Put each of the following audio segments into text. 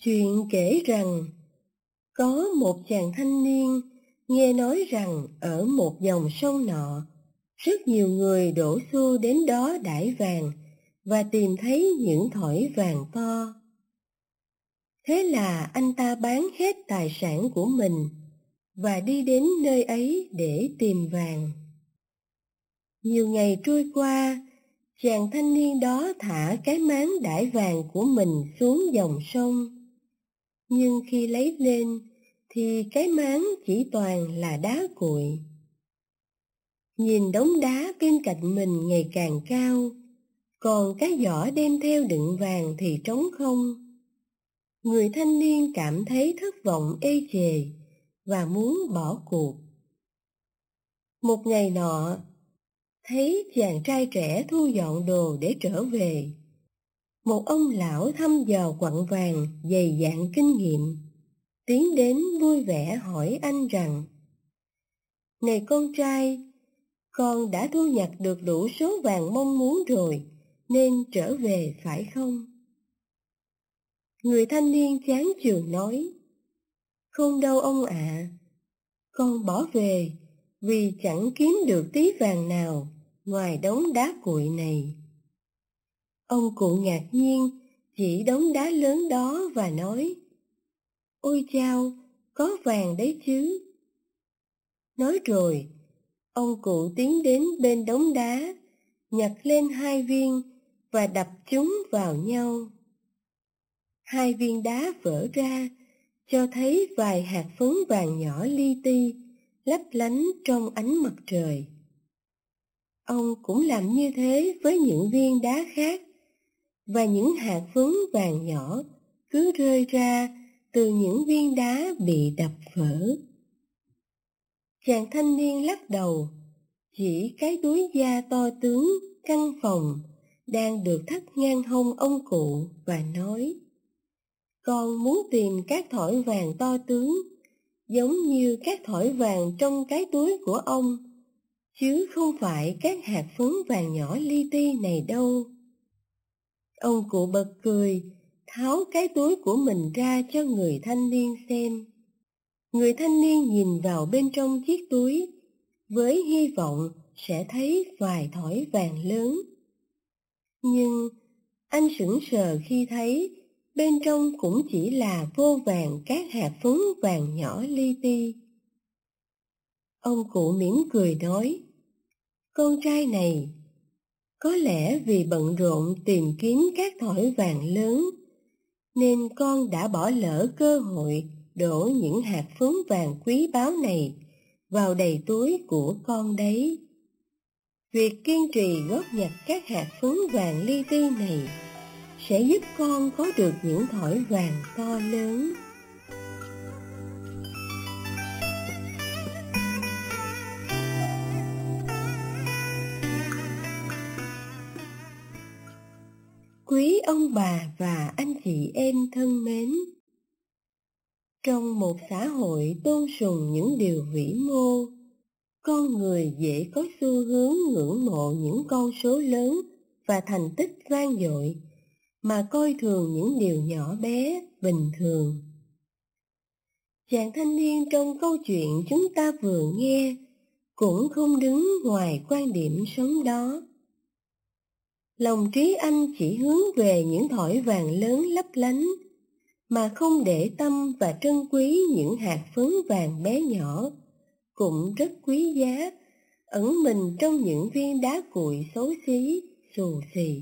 Chuyện kể rằng, có một chàng thanh niên nghe nói rằng ở một dòng sông nọ, rất nhiều người đổ xô đến đó đãi vàng và tìm thấy những thỏi vàng to. Thế là anh ta bán hết tài sản của mình và đi đến nơi ấy để tìm vàng. Nhiều ngày trôi qua, chàng thanh niên đó thả cái máng đãi vàng của mình xuống dòng sông. Nhưng khi lấy lên thì cái máng chỉ toàn là đá cuội. Nhìn đống đá bên cạnh mình ngày càng cao, còn cái giỏ đem theo đựng vàng thì trống không. Người thanh niên cảm thấy thất vọng ê chề và muốn bỏ cuộc. Một ngày nọ, thấy chàng trai trẻ thu dọn đồ để trở về. Một ông lão thăm dò quặng vàng dày dạn kinh nghiệm tiến đến vui vẻ hỏi anh rằng: "Này con trai, con đã thu nhặt được đủ số vàng mong muốn rồi, nên trở về phải không?" Người thanh niên chán chường nói: "Không đâu ông ạ, con bỏ về vì chẳng kiếm được tí vàng nào ngoài đống đá cuội này." Ông cụ ngạc nhiên chỉ đống đá lớn đó và nói: "Ôi chao, có vàng đấy chứ." Nói rồi, ông cụ tiến đến bên đống đá, nhặt lên 2 viên và đập chúng vào nhau. 2 viên đá vỡ ra, cho thấy vài hạt phấn vàng nhỏ li ti, lấp lánh trong ánh mặt trời. Ông cũng làm như thế với những viên đá khác, và những hạt phấn vàng nhỏ cứ rơi ra từ những viên đá bị đập vỡ. Chàng thanh niên lắc đầu, chỉ cái túi da to tướng, căng phòng, đang được thắt ngang hông ông cụ và nói: "Con muốn tìm các thỏi vàng to tướng, giống như các thỏi vàng trong cái túi của ông, chứ không phải các hạt phấn vàng nhỏ li ti này đâu." Ông cụ bật cười, tháo cái túi của mình ra cho người thanh niên xem. Người thanh niên nhìn vào bên trong chiếc túi, với hy vọng sẽ thấy vài thỏi vàng lớn. Nhưng anh sững sờ khi thấy bên trong cũng chỉ là vô vàn các hạt phấn vàng nhỏ li ti. Ông cụ mỉm cười nói: "Con trai này, có lẽ vì bận rộn tìm kiếm các thỏi vàng lớn, nên con đã bỏ lỡ cơ hội đổ những hạt phấn vàng quý báu này vào đầy túi của con đấy. Việc kiên trì góp nhặt các hạt phấn vàng li ti này sẽ giúp con có được những thỏi vàng to lớn." Quý ông bà và anh chị em thân mến, trong một xã hội tôn sùng những điều vĩ mô, con người dễ có xu hướng ngưỡng mộ những con số lớn và thành tích vang dội, mà coi thường những điều nhỏ bé, bình thường. Chàng thanh niên trong câu chuyện chúng ta vừa nghe cũng không đứng ngoài quan điểm sống đó. Lòng trí anh chỉ hướng về những thỏi vàng lớn lấp lánh, mà không để tâm và trân quý những hạt phấn vàng bé nhỏ, cũng rất quý giá, ẩn mình trong những viên đá cuội xấu xí, xù xì.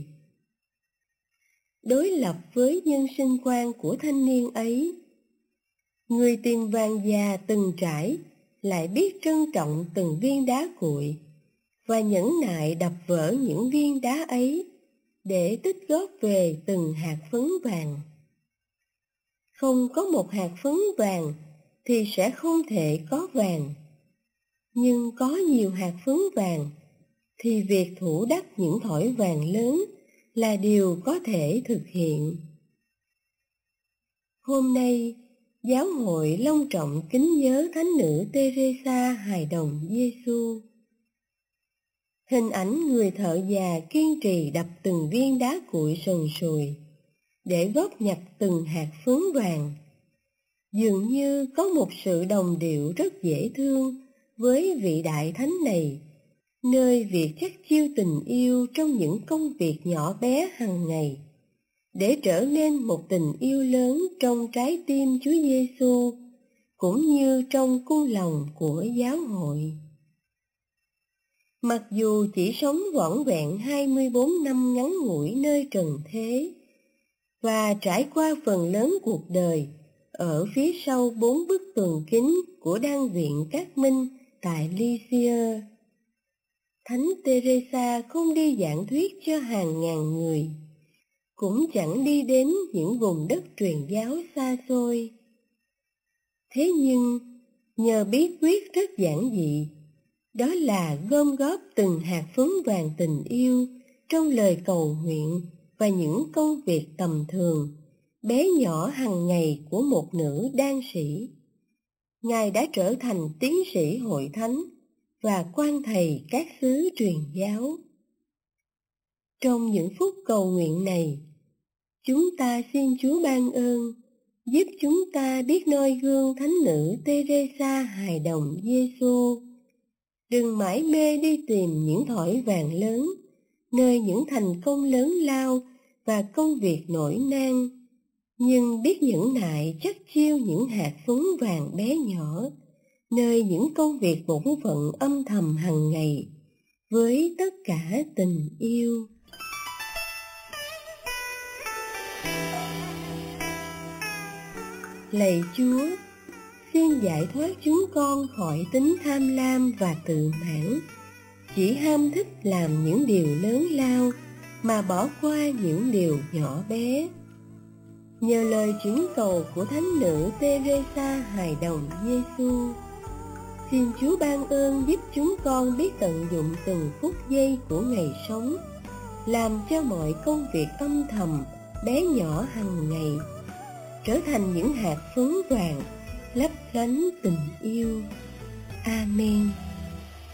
Đối lập với nhân sinh quan của thanh niên ấy, người tìm vàng già từng trải lại biết trân trọng từng viên đá cuội và nhẫn nại đập vỡ những viên đá ấy để tích góp về từng hạt phấn vàng. Không có một hạt phấn vàng thì sẽ không thể có vàng, nhưng có nhiều hạt phấn vàng thì việc thủ đắc những thỏi vàng lớn là điều có thể thực hiện. Hôm nay, giáo hội long trọng kính nhớ thánh nữ Teresa hài đồng Giêsu. Hình ảnh người thợ già kiên trì đập từng viên đá cuội sần sùi để góp nhặt từng hạt phấn vàng. Dường như có một sự đồng điệu rất dễ thương với vị đại thánh này, nơi việc chắc chiêu tình yêu trong những công việc nhỏ bé hàng ngày, để trở nên một tình yêu lớn trong trái tim Chúa Giêsu, cũng như trong cung lòng của giáo hội. Mặc dù chỉ sống vỏn vẹn 24 năm ngắn ngủi nơi trần thế, và trải qua phần lớn cuộc đời ở phía sau 4 bức tường kính của đan viện Cát Minh tại Lycia, Thánh Teresa không đi giảng thuyết cho hàng ngàn người, cũng chẳng đi đến những vùng đất truyền giáo xa xôi. Thế nhưng, nhờ bí quyết rất giản dị, đó là gom góp từng hạt phấn vàng tình yêu trong lời cầu nguyện và những công việc tầm thường, bé nhỏ hàng ngày của một nữ đan sĩ, Ngài đã trở thành tiến sĩ hội thánh và quan thầy các xứ truyền giáo. Trong những phút cầu nguyện này, chúng ta xin Chúa ban ơn, giúp chúng ta biết noi gương thánh nữ Teresa hài đồng Giêsu. Đừng mãi mê đi tìm những thỏi vàng lớn, nơi những thành công lớn lao và công việc nổi nan, nhưng biết nhẫn nại chắc chiêu những hạt phấn vàng bé nhỏ, nơi những công việc bổn phận âm thầm hàng ngày, với tất cả tình yêu. Lạy Chúa, xin giải thoát chúng con khỏi tính tham lam và tự mãn, chỉ ham thích làm những điều lớn lao mà bỏ qua những điều nhỏ bé. Nhờ lời chuyển cầu của thánh nữ Teresa hài đồng Giêsu, xin Chúa ban ơn giúp chúng con biết tận dụng từng phút giây của ngày sống, làm cho mọi công việc âm thầm bé nhỏ hàng ngày trở thành những hạt phấn vàng lấp lánh tình yêu. Amen.